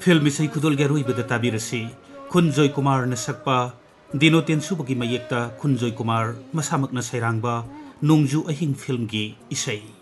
film इसे खुदोल गेरोई बद ताबिरसी खुनजोय कुमार न सकपा दिनो तेनसुबगी मयेक्ता खुनजोय कुमार मसामकना सैरांगबा नोंजू अहिंग फिल्म की इसे